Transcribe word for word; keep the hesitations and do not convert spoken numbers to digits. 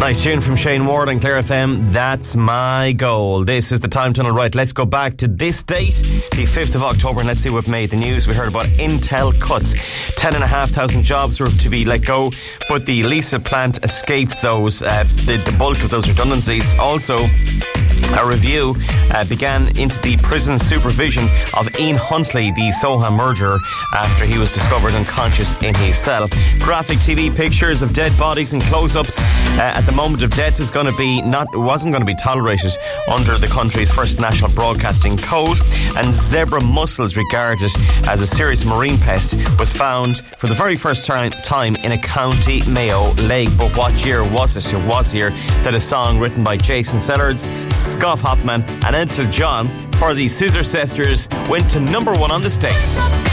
Nice tune from Shane Ward and Clare F M. That's my goal. This is the Time Tunnel. Right, let's go back to this date, the fifth of October, and let's see what made the news. We heard about Intel cuts. Ten and a half thousand jobs were to be let go, but the Lisa plant escaped those, uh, the, the bulk of those redundancies. Also, a review uh, began into the prison supervision of Ian Huntley, the Soha murderer, after he was discovered unconscious in his cell. Graphic T V pictures of dead bodies and close-ups uh, at the moment of death was going to be not wasn't going to be tolerated under the country's first national broadcasting code. And zebra mussels, regarded as a serious marine pest, was found for the very first time in a County Mayo lake. But what year was it? It was here that a song written by Jason Sellards, Scoff Hopman and Elton John for the Scissor Sisters went to number one on the States.